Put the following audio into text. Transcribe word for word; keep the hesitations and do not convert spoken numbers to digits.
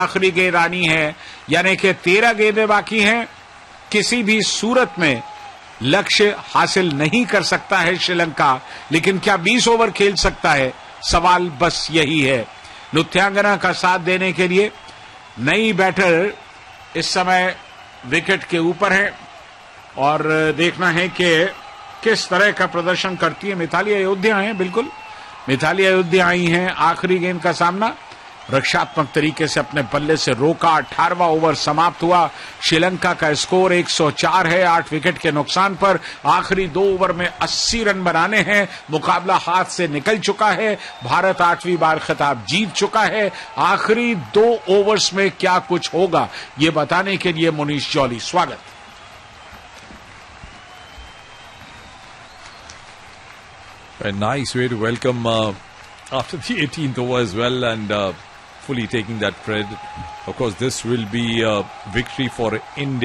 आखिरी गेंद आनी है, यानी कि तेरह गेंदें बाकी हैं। किसी भी सूरत में लक्ष्य हासिल नहीं कर सकता है श्रीलंका, लेकिन क्या बीस ओवर खेल सकता है? सवाल बस यही है। नृत्यांगना का साथ देने के लिए नई बैटर इस समय विकेट के ऊपर है और देखना है कि किस तरह का प्रदर्शन करती है। मिताली अयोध्या है, बिल्कुल मिताली अयोध्या आई हैं। आखिरी गेंद का सामना रक्षात्मक तरीके से अपने बल्ले से रोका। अठारहवां ओवर समाप्त हुआ। श्रीलंका का स्कोर एक सौ चार है, आठ विकेट के नुकसान पर। आखिरी दो ओवर में अस्सी रन बनाने हैं। मुकाबला हाथ से निकल चुका है। भारत आठवीं बार खिताब जीत चुका है। आखिरी दो ओवर्स में क्या कुछ होगा, ये बताने के लिए मुनीश जॉली, स्वागत। A nice way to welcome uh, after the eighteenth over as well, and uh, fully taking that credit. Of course, this will be a victory for India.